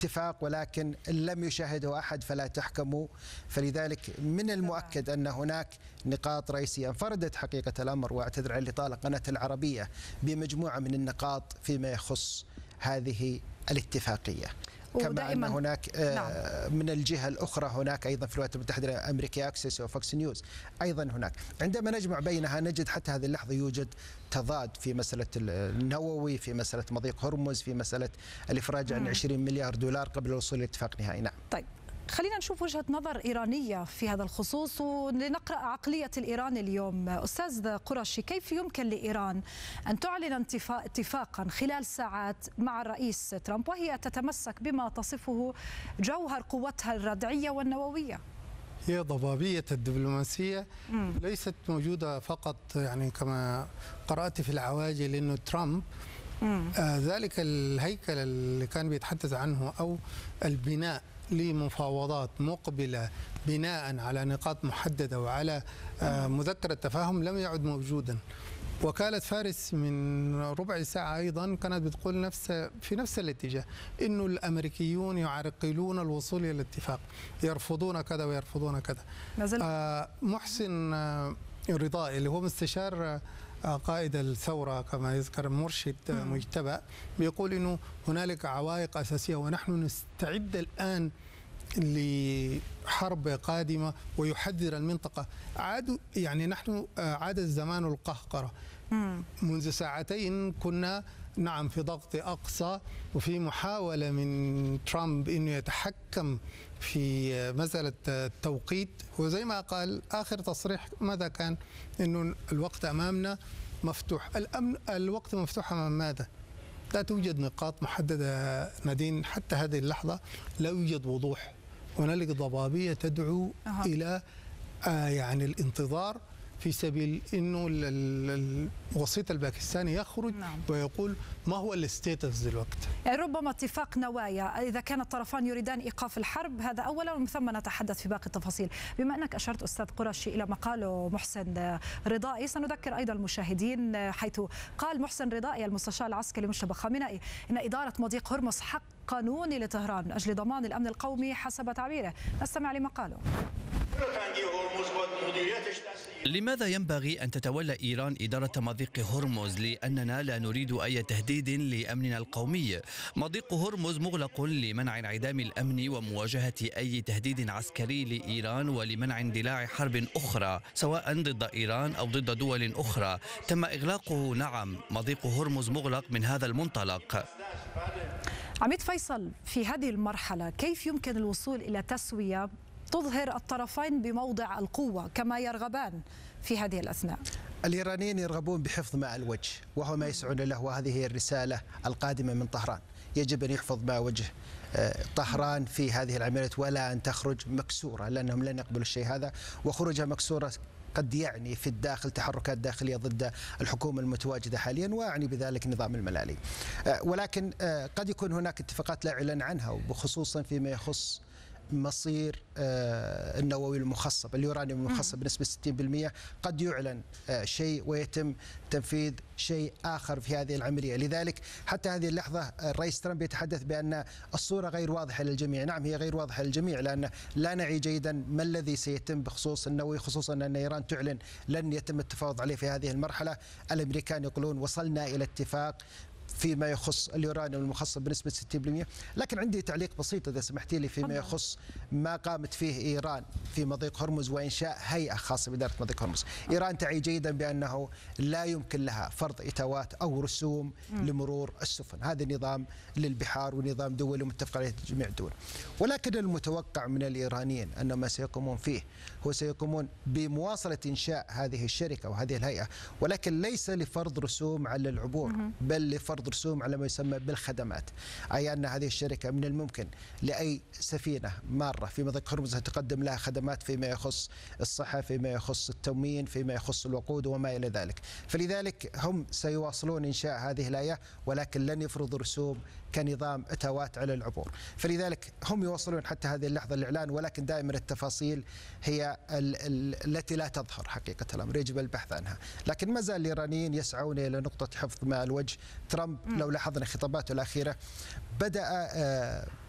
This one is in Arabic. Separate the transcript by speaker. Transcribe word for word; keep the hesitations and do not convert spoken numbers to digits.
Speaker 1: اتفاق ولكن لم يشاهده أحد فلا تحكموا. فلذلك من المؤكد أن هناك نقاط رئيسية انفردت حقيقة الأمر، واعتذر عن الإطالة، قناة العربية بمجموعة من النقاط فيما يخص هذه الاتفاقية. كما أن هناك نعم. من الجهة الأخرى هناك أيضا في الولايات المتحدة الأمريكية أكسس وفوكس نيوز أيضا هناك. عندما نجمع بينها نجد حتى هذه اللحظة يوجد تضاد في مسألة النووي، في مسألة مضيق هرمز، في مسألة الإفراج عن عشرين مليار دولار قبل الوصول لاتفاق نهائي. نعم.
Speaker 2: طيب خلينا نشوف وجهة نظر إيرانية في هذا الخصوص ولنقرأ عقلية الإيراني اليوم. أستاذ قرشي، كيف يمكن لإيران أن تعلن اتفاقا خلال ساعات مع الرئيس ترامب وهي تتمسك بما تصفه جوهر قوتها الردعية والنووية؟
Speaker 3: هي ضبابية الدبلوماسية مم. ليست موجودة فقط يعني كما قرأت في العواجل إنه ترامب آه ذلك الهيكل اللي كان بيتحدث عنه أو البناء لمفاوضات مقبلة بناء على نقاط محددة وعلى آه مذكرة تفاهم لم يعد موجودا. وكالة فارس من ربع ساعة أيضا كانت بتقول نفس في نفس الاتجاه، إنه الأمريكيون يعرقلون الوصول إلى الاتفاق، يرفضون كذا ويرفضون كذا. آه محسن آه رضائي اللي هو مستشار آه قائد الثورة كما يذكر مرشد آه مجتبى، بيقول إنه هنالك عوائق أساسية ونحن نستعد الآن لحرب قادمة، ويحذر المنطقة. عادوا يعني نحن عاد الزمان القهقرة. منذ ساعتين كنا نعم في ضغط أقصى وفي محاولة من ترامب أنه يتحكم في مسألة التوقيت، وزي ما قال آخر تصريح ماذا كان؟ أنه الوقت أمامنا مفتوح. الأمن الوقت مفتوح أمام ماذا؟ لا توجد نقاط محددة نادين حتى هذه اللحظة، لا يوجد وضوح. هنالك ضبابية تدعو أه. إلى آه يعني الانتظار في سبيل انه الوسيط الباكستاني يخرج نعم. ويقول ما هو الستيتس دلوقتي.
Speaker 2: يعني ربما اتفاق نوايا اذا كان الطرفان يريدان ايقاف الحرب، هذا اولا، ومن ثم نتحدث في باقي التفاصيل. بما انك اشرت استاذ قرشي الى ما قاله محسن رضائي، سنذكر ايضا المشاهدين حيث قال محسن رضائي المستشار العسكري مجتبى خامنئي ان اداره مضيق هرمز حق قانوني لطهران من اجل ضمان الامن القومي حسب تعبيره. نستمع لما قاله.
Speaker 4: لماذا ينبغي أن تتولى إيران إدارة مضيق هرمز؟ لأننا لا نريد أي تهديد لأمننا القومي. مضيق هرمز مغلق لمنع انعدام الأمن ومواجهة أي تهديد عسكري لإيران ولمنع اندلاع حرب أخرى سواء ضد إيران أو ضد دول أخرى. تم إغلاقه، نعم، مضيق هرمز مغلق من هذا المنطلق.
Speaker 2: عميد فيصل، في هذه المرحلة كيف يمكن الوصول إلى تسوية تظهر الطرفين بموضع القوة كما يرغبان في هذه الأثناء؟
Speaker 1: الإيرانيين يرغبون بحفظ ماء الوجه، وهو ما يسعون له، وهذه هي الرسالة القادمة من طهران. يجب أن يحفظ ماء وجه طهران في هذه العمليات ولا أن تخرج مكسورة، لأنهم لن يقبلوا الشيء هذا، وخروجها مكسورة قد يعني في الداخل تحركات داخلية ضد الحكومة المتواجدة حاليا، وأعني بذلك نظام الملالي. ولكن قد يكون هناك اتفاقات لا يعلن عنها، وخصوصا فيما يخص مصير النووي المخصب، اليورانيوم المخصب بنسبة ستين بالمئة. قد يعلن شيء ويتم تنفيذ شيء آخر في هذه العملية. لذلك حتى هذه اللحظة الرئيس ترامب يتحدث بأن الصورة غير واضحة للجميع. نعم، هي غير واضحة للجميع، لأن لا نعي جيدا ما الذي سيتم بخصوص النووي، خصوصا أن إيران تعلن لن يتم التفاوض عليه في هذه المرحلة. الأمريكان يقولون وصلنا إلى اتفاق فيما يخص اليورانيوم المخصب بنسبة ستين بالمئة. لكن عندي تعليق بسيط إذا سمحتي لي فيما يخص ما قامت فيه إيران في مضيق هرمز وإنشاء هيئة خاصة بإدارة مضيق هرمز. إيران تعي جيدا بأنه لا يمكن لها فرض إتاوات أو رسوم لمرور السفن. هذا نظام للبحار ونظام دولي متفق عليه جميع الدول. ولكن المتوقع من الإيرانيين أن ما سيقومون فيه هو سيقومون بمواصلة إنشاء هذه الشركة وهذه الهيئة، ولكن ليس لفرض رسوم على العبور، بل لفرض رسوم على ما يسمى بالخدمات. أي أن هذه الشركة من الممكن لأي سفينة مارة في مضيق هرمز تقدم لها خدمات فيما يخص الصحة، فيما يخص التموين، فيما يخص الوقود وما إلى ذلك. فلذلك هم سيواصلون إنشاء هذه الهيئة، ولكن لن يفرضوا رسوم كنظام إتاوات على العبور. فلذلك هم يواصلون حتى هذه اللحظة الإعلان، ولكن دائما التفاصيل هي التي لا تظهر حقيقة الأمر، يجب البحث عنها. لكن ما زال الإيرانيين يسعون إلى نقطة حفظ ماء الوجه. ترامب لو لاحظنا خطاباته الأخيرة بدأ